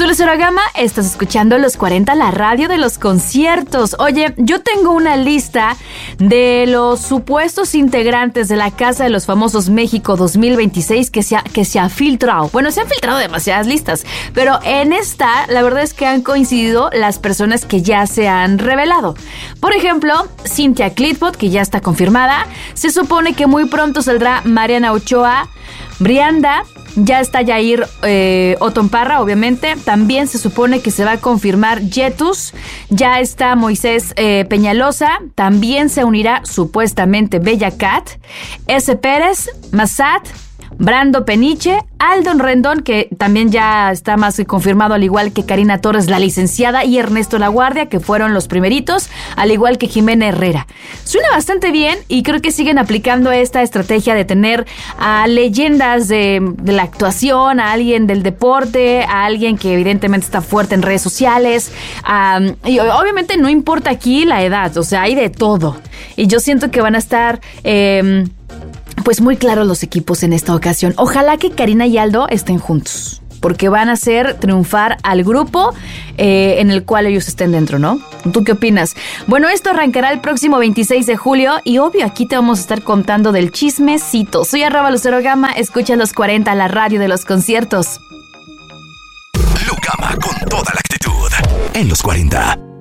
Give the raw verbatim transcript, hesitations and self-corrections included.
Soy Lucero Gama, estás escuchando Los cuarenta, la radio de los conciertos. Oye, yo tengo una lista de los supuestos integrantes de la Casa de los Famosos México dos mil veintiséis que se ha, que se ha filtrado. Bueno, se han filtrado demasiadas listas, pero en esta, la verdad es que han coincidido las personas que ya se han revelado. Por ejemplo, Cynthia Clitbot, que ya está confirmada. Se supone que muy pronto saldrá Mariana Ochoa, Brianda. Ya está Jair eh, Othon Parra, obviamente. También se supone que se va a confirmar Yetus. Ya está Moisés eh, Peñalosa. También se unirá supuestamente Bella Cat, S. Pérez, Massat, Brando Peniche, Aldon Rendón, que también ya está más que confirmado, al igual que Karina Torres, la licenciada, y Ernesto Laguardia, que fueron los primeritos, al igual que Jimena Herrera. Suena bastante bien y creo que siguen aplicando esta estrategia de tener a leyendas de, de la actuación, a alguien del deporte, a alguien que evidentemente está fuerte en redes sociales. Um, y obviamente no importa aquí la edad, o sea, hay de todo. Y yo siento que van a estar... Eh, Pues muy claros los equipos en esta ocasión. Ojalá que Karina y Aldo estén juntos, porque van a hacer triunfar al grupo eh, en el cual ellos estén dentro, ¿no? ¿Tú qué opinas? Bueno, esto arrancará el próximo veintiséis de julio y obvio aquí te vamos a estar contando del chismecito. Soy arroba Lucero Gama, escucha Los cuarenta, la radio de los conciertos. Lu Gama con toda la actitud en Los cuarenta.